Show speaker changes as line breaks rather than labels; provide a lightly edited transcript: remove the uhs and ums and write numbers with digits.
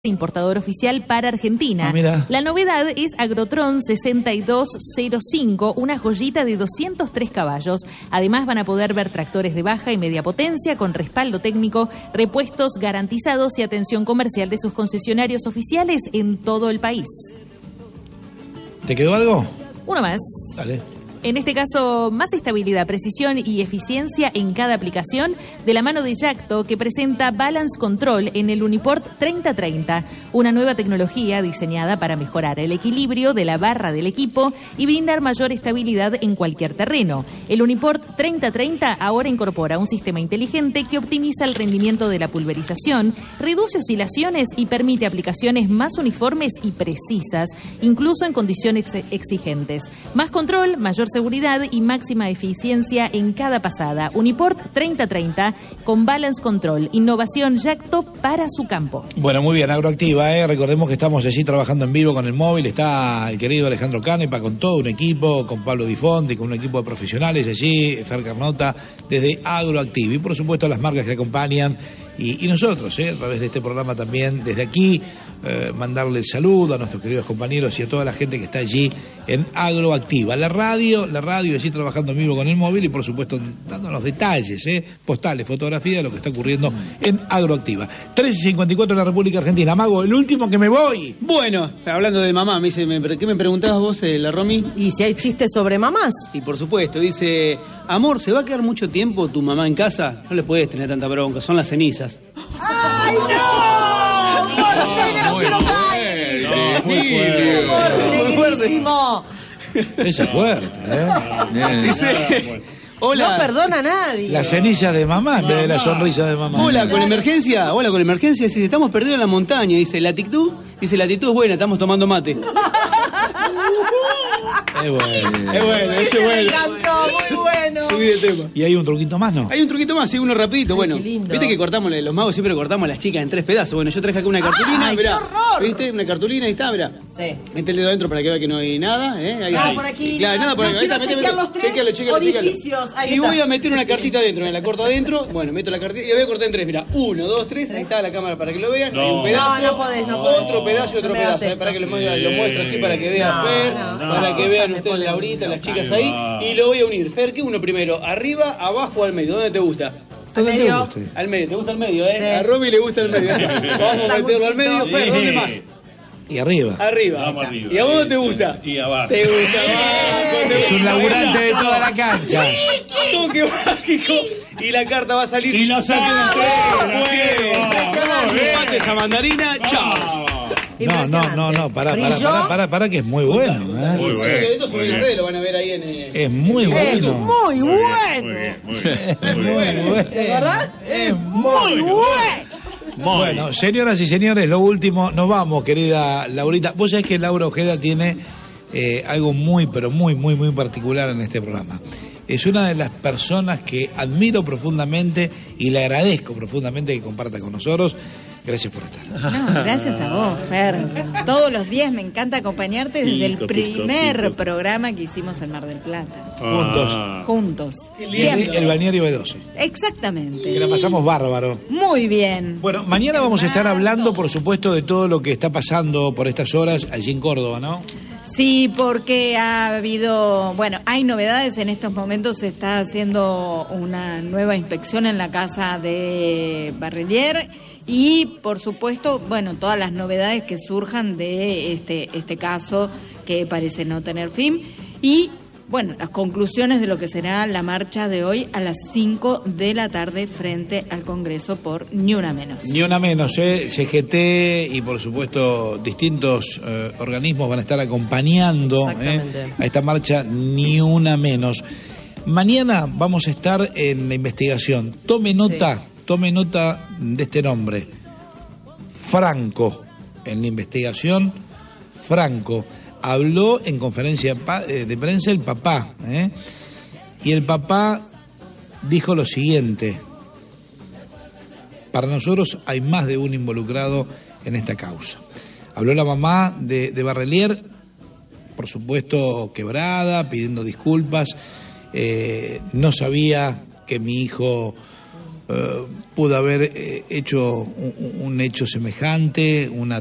importador oficial para Argentina. La novedad es Agrotron 6205, una joyita de 203 caballos. Además van a poder ver tractores de baja y media potencia con respaldo técnico, repuestos garantizados y atención comercial de sus concesionarios oficiales en todo el país.
¿Te quedó algo?
Uno más.
Dale.
En este caso, más estabilidad, precisión y eficiencia en cada aplicación de la mano de Yacto, que presenta Balance Control en el Uniport 3030, una nueva tecnología diseñada para mejorar el equilibrio de la barra del equipo y brindar mayor estabilidad en cualquier terreno. El Uniport 3030 ahora incorpora un sistema inteligente que optimiza el rendimiento de la pulverización, reduce oscilaciones y permite aplicaciones más uniformes y precisas, incluso en condiciones exigentes. Más control, mayor seguridad y máxima eficiencia en cada pasada. Uniport 3030 con Balance Control. Innovación Yacto para su campo.
Bueno, muy bien, Agroactiva, recordemos que estamos allí trabajando en vivo con el móvil. Está el querido Alejandro Canepa con todo un equipo, con Pablo Di Fonti, con un equipo de profesionales allí, Fer Carnota, desde Agroactiva. Y por supuesto las marcas que acompañan. Y nosotros, a través de este programa también, desde aquí, mandarle el saludo a nuestros queridos compañeros y a toda la gente que está allí en Agroactiva. La radio allí trabajando en vivo con el móvil y por supuesto dándonos detalles, postales, fotografías de lo que está ocurriendo en Agroactiva. 13:54 en la República Argentina. Mago, el último que me voy.
Bueno, hablando de mamá, me dice, ¿qué me preguntabas vos, la Romy?
¿Y si hay chistes sobre mamás?
Y por supuesto, dice, amor, ¿se va a quedar mucho tiempo tu mamá en casa? No le puedes tener tanta bronca, son las cenizas.
¡Ay, no! ¡No se lo cae!
Muy fuerte.
Esa es fuerte,
Dice, hola.
No perdona a nadie.
La ceniza de mamá, en vez de la sonrisa de mamá.
Hola, con emergencia. Dice, estamos perdidos en la montaña. Dice, la actitud es buena, estamos tomando mate.
Es bueno.
Ese es bueno.
Me encantó, muy bueno.
Subí de tema.
¿Y hay un truquito más, no?
Hay un truquito más, sí, uno rapidito.
Ay,
bueno,
qué lindo.
viste que cortamos, los magos siempre cortamos a las chicas en 3 pedazos. Bueno, yo traje acá una cartulina,
¡ay,
mirá.
qué horror!
¿Viste? Una cartulina, ahí está, mirá.
Sí.
Mete el dedo adentro para que vea que no hay nada, Ahí,
Nada por aquí.
Claro, nada por
no,
acá. Ahí está,
quiero chequear los 3 orificios. Ahí
Y
está.
voy a meter una cartita adentro, la corto adentro. Bueno, meto la cartita y la voy a cortar en 3, mirá. 1, 2, 3, ahí está la cámara para que lo vean.
No.
Hay un pedazo.
No podés.
Otro pedazo y otro
No me hagas
pedazo.
esto.
Para que lo muestro así, para que vea
No,
Fer,
no.
para que
No,
vean
me
ustedes,
pone
Laurita, las chicas
Ahí
ahí.
va.
Y lo voy a unir. Fer, ¿qué uno primero? ¿Arriba, abajo o al medio? ¿Dónde te gusta?
Al medio.
Al medio, ¿te gusta el medio,
Sí.
A Romy le gusta el medio. Vamos a meterlo al medio. Fer, ¿dónde más?
Y arriba.
Arriba.
Vamos arriba.
¿Y a vos no te gusta?
Y abajo.
¿Te gusta abajo? ¿Te
Es
gusta
un laburante de toda la cancha.
toque mágico? Y la carta va a salir.
Y la saca
¡Ah!
entera.
Bueno, tomate esa mandarina, chao.
No, pará, que es muy bueno.
Muy bueno.
Sí, esto se ve en las redes, lo van a ver ahí en...
Es muy bueno.
Muy bueno.
Es muy bueno.
¿De verdad?
Es muy bueno. Bueno, señoras y señores, lo último, nos vamos, querida Laurita. Vos sabés que Laura Ojeda tiene algo muy, pero muy particular en este programa. Es una de las personas que admiro profundamente y le agradezco profundamente que comparta con nosotros. Gracias por estar.
No, gracias a vos, Fer. Todos los días me encanta acompañarte desde el primer programa que hicimos en Mar del Plata. Juntos.
Desde el balneario B12.
Exactamente.
Que la pasamos bárbaro.
Muy bien.
Bueno, mañana vamos a estar hablando, por supuesto, de todo lo que está pasando por estas horas allí en Córdoba, ¿no?
Sí, porque ha habido, hay novedades. En estos momentos se está haciendo una nueva inspección en la casa de Barrelier y, por supuesto, todas las novedades que surjan de este caso que parece no tener fin y, las conclusiones de lo que será la marcha de hoy a las 5 de la tarde frente al Congreso por Ni Una Menos.
Ni Una Menos, CGT y por supuesto distintos organismos van a estar acompañando a esta marcha Ni Una Menos. Mañana vamos a estar en la investigación. Tome nota de este nombre. Franco, en la investigación, Franco. Habló en conferencia de prensa el papá, y el papá dijo lo siguiente: para nosotros hay más de un involucrado en esta causa. Habló la mamá de Barrelier, por supuesto quebrada, pidiendo disculpas, no sabía que mi hijo pudo haber hecho un hecho semejante, una